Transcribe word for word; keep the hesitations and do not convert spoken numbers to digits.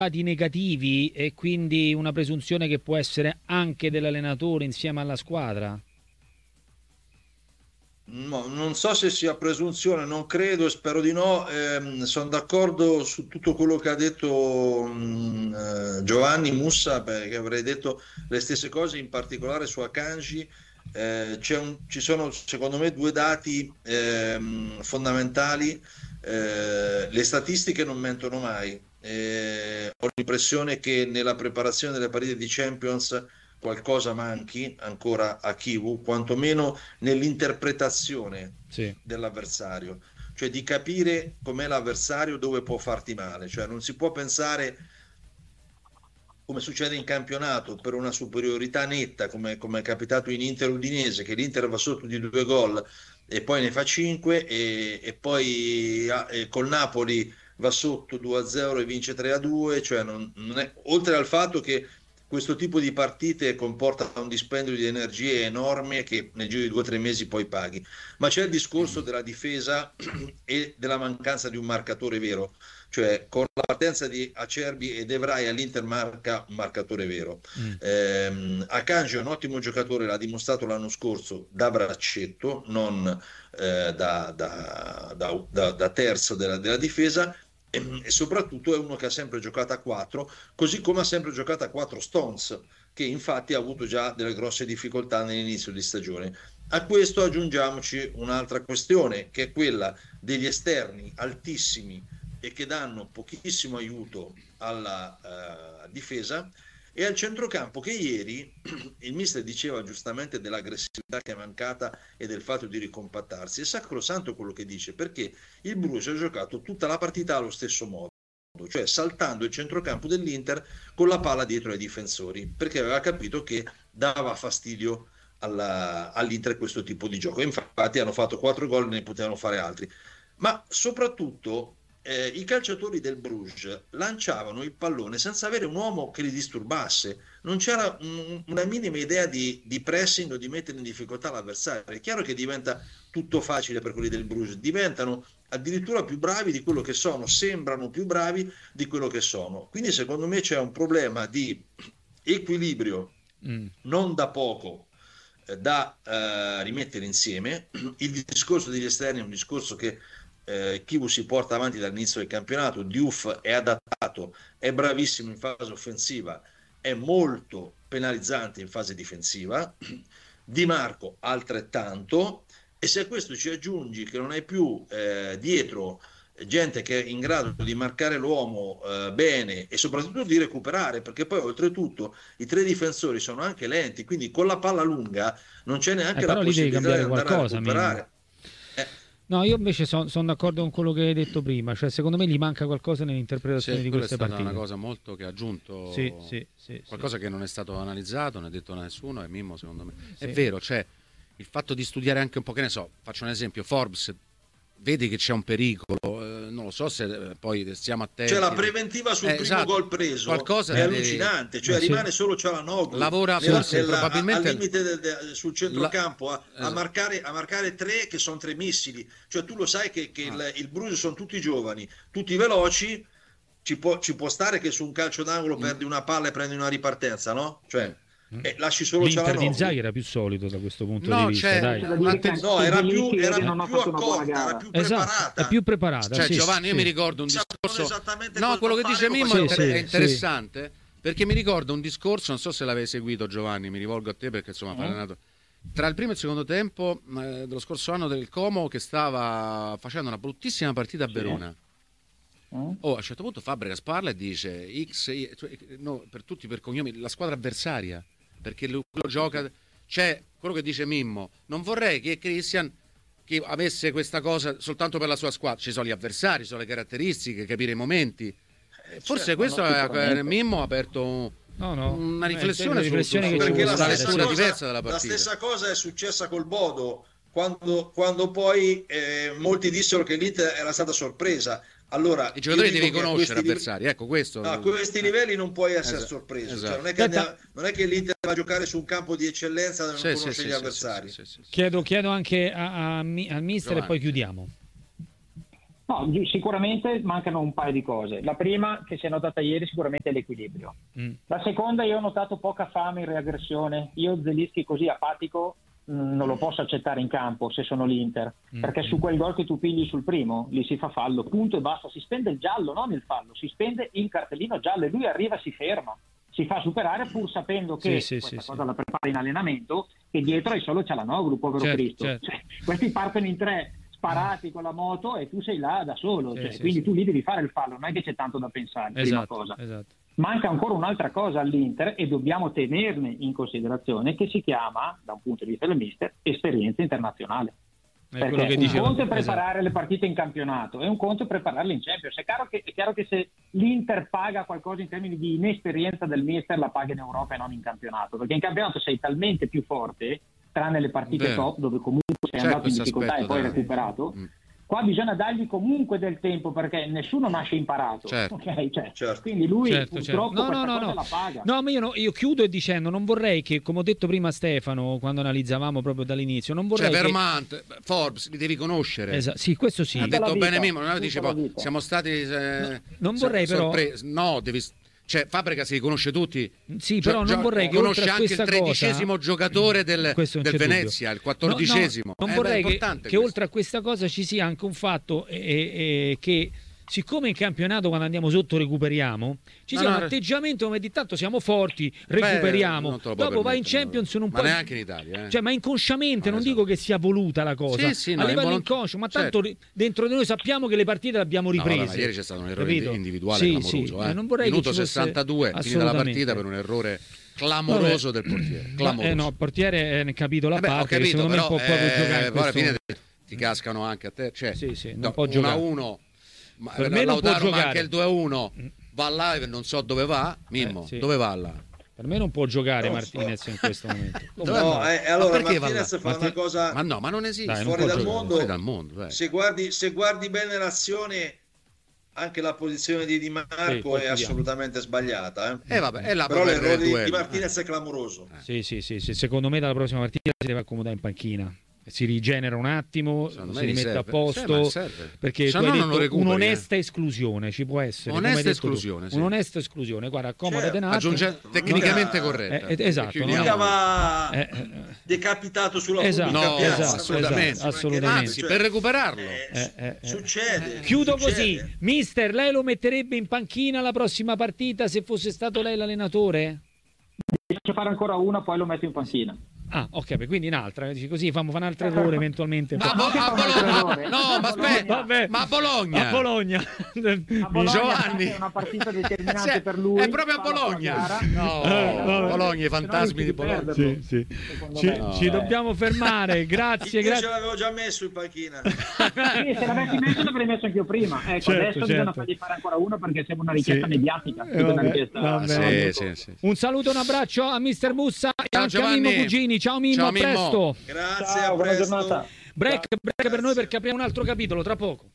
risultati negativi e quindi una presunzione che può essere anche dell'allenatore insieme alla squadra? No, non so se sia presunzione, non credo, spero di no. Ehm, sono d'accordo su tutto quello che ha detto mh, eh, Giovanni Mussa, perché avrei detto le stesse cose, in particolare su Akanji. Eh, c'è un- ci sono secondo me due dati ehm, fondamentali. Eh, le statistiche non mentono mai. Eh, ho l'impressione che nella preparazione delle partite di Champions qualcosa manchi ancora a Kivu, quantomeno nell'interpretazione Sì. dell'avversario, cioè di capire com'è l'avversario, dove può farti male, cioè non si può pensare come succede in campionato per una superiorità netta come, come è capitato in Inter Udinese, che l'Inter va sotto di due gol e poi ne fa cinque e, e poi ah, e col Napoli va sotto due a zero e vince tre a due, cioè non, non è, oltre al fatto che questo tipo di partite comporta un dispendio di energie enorme che nel giro di due o tre mesi poi paghi. Ma c'è il discorso della difesa e della mancanza di un marcatore vero, cioè con la partenza di Acerbi ed Evrai all'Inter marca un marcatore vero. Mm. Ehm, Akanji è un ottimo giocatore, l'ha dimostrato l'anno scorso da braccetto, non eh, da, da, da, da, da terzo della, della difesa, e, e soprattutto è uno che ha sempre giocato a quattro, così come ha sempre giocato a quattro Stones, che infatti ha avuto già delle grosse difficoltà nell'inizio di stagione. A questo aggiungiamoci un'altra questione, che è quella degli esterni altissimi e che danno pochissimo aiuto alla uh, difesa, e al centrocampo, che ieri il mister diceva giustamente dell'aggressività che è mancata e del fatto di ricompattarsi. È sacrosanto quello che dice, perché il Bruce ha giocato tutta la partita allo stesso modo, cioè saltando il centrocampo dell'Inter con la palla dietro ai difensori, perché aveva capito che dava fastidio alla, all'Inter questo tipo di gioco. Infatti hanno fatto quattro gol, ne potevano fare altri. Ma soprattutto eh, i calciatori del Bruges lanciavano il pallone senza avere un uomo che li disturbasse. Non c'era un, una minima idea di, di pressing o di mettere in difficoltà l'avversario. È chiaro che diventa tutto facile per quelli del Bruges, diventano addirittura più bravi di quello che sono, sembrano più bravi di quello che sono. Quindi secondo me c'è un problema di equilibrio Mm. non da poco eh, da eh, rimettere insieme. Il discorso degli esterni è un discorso che eh, Kivu si porta avanti dall'inizio del campionato. Diouf è adattato, è bravissimo in fase offensiva, è molto penalizzante in fase difensiva. Di Marco altrettanto, e se a questo ci aggiungi che non hai più eh, dietro gente che è in grado di marcare l'uomo eh, bene e soprattutto di recuperare, perché poi oltretutto i tre difensori sono anche lenti, quindi con la palla lunga non c'è Eh, neanche la però lì devi possibilità di cambiare andare a qualcosa, Mimmo. recuperare. Eh, No, io invece sono d'accordo con quello che hai detto prima, cioè secondo me gli manca qualcosa nell'interpretazione Sì, di quella è queste stata partite. una cosa molto che ha Sì, aggiunto, sì, sì, qualcosa sì. che non è stato analizzato, non ha detto nessuno, e Mimmo secondo me. È Sì. vero, cioè il fatto di studiare anche un po', che ne so, faccio un esempio, Forbes, vedi che c'è un pericolo, eh, non lo so se eh, poi stiamo attenti. C'è la preventiva sul Eh, primo esatto, gol preso, qualcosa è di- allucinante, cioè Eh, sì. rimane solo Cialanoglu lavora nella- forse nella- a- al probabilmente limite del- del- sul la- centrocampo a, a es- marcare, a marcare tre che sono tre missili, cioè tu lo sai che, che ah. il, il Bruges sono tutti giovani, tutti veloci, ci può, ci può stare che su un calcio d'angolo Mm, perdi una palla e prendi una ripartenza, no? Cioè Mm. eh, lasci solo L'Inter di Inzaghi Cialanoglu. era più solido da questo punto di no, vista, c'è dai. C'è da dire che un'attenzio- No, anche era più, Zielinski era ieri non ha più fatto una buona accorta, era gara. più Esatto, preparata. è più preparata, Cioè sì, Giovanni, io sì. mi ricordo un Sapevano discorso. esattamente No, cosa quello che fare, dice lo Mimmo facevano è, Sì, inter- sì, è interessante, perché mi ricordo un discorso, non so se l'avevi seguito Giovanni, mi rivolgo a te perché insomma fai allenato. Tra il primo e il secondo tempo eh, dello scorso anno del Como, che stava facendo una bruttissima partita a Verona. Mm? Oh, a un certo punto Fabregas parla e dice X, Y, cioè, no, per tutti per cognomi, la squadra avversaria, perché lui quello gioca, c'è quello che dice Mimmo, non vorrei che Christian che avesse questa cosa soltanto per la sua squadra, ci sono gli avversari, ci sono le caratteristiche, capire i momenti. Eh, Forse certo, questo no, è, sicuramente. Mimmo ha aperto un- No, no. una Eh, riflessione, una su- riflessione su- che su- ci perché può la sulla stare, stessa, lettura cosa, diversa della la partita. stessa cosa è successa col Bodo quando, quando poi eh, molti dissero che l'Inter era stata sorpresa. Allora, I giocatori io dico devi che a conoscere questi, avversari, ecco questo. no, a questi livelli non puoi essere Esatto, sorpreso. esatto. Cioè, non, è che Senta- andiamo- non è che l'Inter va a giocare su un campo di eccellenza dove Sì, non sì, conosce sì, gli sì, avversari. sì, sì, sì, sì. Chiedo, chiedo anche a, a, Mi- al mister Giovanni. e poi chiudiamo. No, sicuramente mancano un paio di cose. La prima, che si è notata ieri, sicuramente è l'equilibrio. Mm. La seconda, io ho notato poca fame in reaggressione. Io Zelinski così apatico mh, non lo posso accettare in campo se sono l'Inter, mm. perché su quel gol che tu pigli sul primo, lì si fa fallo, punto e basta. Si spende il giallo, non il fallo, si spende il cartellino giallo e lui arriva e si ferma. Si fa superare pur sapendo che sì, questa sì, cosa sì. la prepara in allenamento, che dietro hai solo Cialanoglu, povero certo, Cristo. certo. Cioè, questi partono in tre sparati con la moto e tu sei là da solo, sì, cioè, sì, quindi sì. tu lì devi fare il fallo, non è che c'è tanto da pensare. Esatto, prima cosa. esatto. Manca ancora un'altra cosa all'Inter e dobbiamo tenerne in considerazione, che si chiama, da un punto di vista del mister, esperienza internazionale. È Perché quello che un diceva, conto è preparare esatto. le partite in campionato e un conto è prepararle in Champions. È chiaro, che, è chiaro che se l'Inter paga qualcosa in termini di inesperienza del mister, la paga in Europa e non in campionato, perché in campionato sei talmente più forte, tranne le partite Vero. top dove comunque sei C'è andato in questo difficoltà e aspetto, poi dai. recuperato. Mm. Qua bisogna dargli comunque del tempo, perché nessuno nasce imparato. Certo. Okay? Cioè, Certo. quindi lui Certo, purtroppo certo. No, questa no, no, cosa no. la paga. No, ma io, no, io chiudo dicendo, non vorrei che, come ho detto prima a Stefano, quando analizzavamo proprio dall'inizio, non vorrei Cioè che... Vermont, Forbes, li devi conoscere. Esatto, sì, questo sì. Ha Tutta detto la bene vita, Mimmo, noi tutta dice, la boh, vita. siamo stati eh, non vorrei sor- però- sorpresi. No, devi cioè Fabregas si riconosce tutti. Sì, Gio- però non gio- vorrei che conosce oltre a anche il questa tredicesimo cosa... giocatore del, Questo non del c'è Venezia, dubbio. il quattordicesimo. No, no, non Eh, vorrei beh, è che, importante che questo. oltre a questa cosa ci sia anche un fatto eh, eh, che siccome in campionato quando andiamo sotto recuperiamo, ci No, sia no, un atteggiamento come di tanto siamo forti, recuperiamo, non te lo puoi dopo vai in permettere, Champions non ma puoi... neanche in Italia, eh. Cioè, ma inconsciamente, No, non esatto. dico che sia voluta la cosa, Sì, sì, no, a livello involunt- inconscio, ma certo. tanto ri- dentro di noi sappiamo che le partite le abbiamo No, vabbè, riprese. ma ieri c'è stato un errore capito? individuale Sì, clamoroso. sì, eh. non vorrei Minuto che ci fosse- sessantadue, finita la assolutamente. partita per un errore clamoroso Vabbè. del portiere. Ma, Clamoroso. eh, no, il portiere è ne capito la Eh beh, ho parte, che capito, secondo me però, può proprio eh, giocare in poi alla questo... fine ti cascano anche a te. Cioè, Sì, sì, non da può uno giocare. a uno, ma Per me non può Lautaro, ma giocare. anche il due a uno va là e non so dove va. Mimmo, Eh, sì. dove va là? Per me non può giocare Non Martinez so. in questo momento. Dove No, va? eh, allora Ma perché va Martinez là? fa Martin- una cosa Ma no, ma non esiste. Dai, non fuori può dal giocare. mondo. Fuori dal mondo, dai. Se guardi, se guardi bene l'azione, anche la posizione di Di Sì, Marco poi è chiudiamo. assolutamente sbagliata. Eh. Eh vabbè, è là Però proprio il l'errore di, duello. di Martinez è clamoroso. Sì, sì, sì, sì, secondo me dalla prossima partita si deve accomodare in panchina. Si rigenera un attimo, Secondo si me gli rimette a serve. posto, Sì, ma serve. perché Se tu no hai non lo detto recuperi, un'onesta esclusione ci può essere. come Onesta hai detto tu. esclusione, sì. Un'onesta esclusione, guarda, accomodate Certo. un attimo. Aggiunge tecnicamente No, corretta. eh, eh, esatto, E chiudiamo. Mica va Eh, eh, decapitato sulla Esatto, pubblica No, piazza. esatto, assolutamente. esatto, assolutamente. Anzi, Cioè, per recuperarlo. eh, Eh, eh, eh. Succede. Chiudo succede. così, mister, lei lo metterebbe in panchina la prossima partita se fosse stato lei l'allenatore? Faccio fare ancora una, poi lo metto in panchina. Ah, ok, beh, quindi un'altra, dici così fammo fare un altro errore eventualmente. Ma a, Bo- a Bologna, no, ma aspetta, Vabbè. ma a Bologna, A Bologna. A Bologna Giovanni. è una partita determinante Cioè, per lui. è proprio a fa la sua Bologna. gara. No, Eh, vabbè. Bologna, i fantasmi Se no di rischi di Bologna. perderlo. Sì, sì. Secondo Ci, me. No. ci dobbiamo fermare, grazie, Io ce grazie. l'avevo già messo in panchina. Sì, se l'avessi messo l'avrei messo anche io prima. Ecco, Certo, adesso bisogna certo. fargli fare ancora una perché sembra una richiesta Sì. mediatica. Eh, più che una vabbè, richiesta- vabbè. Sì, sì, sì. Un saluto e un abbraccio a mister Mussa e Ciao, anche a Mimmo Giovanni. Cugini. Ciao Mimmo, Ciao, a Mimmo. presto. Grazie, Ciao, a buona presto. giornata. Break, break per noi Grazie. perché apriamo un altro capitolo tra poco.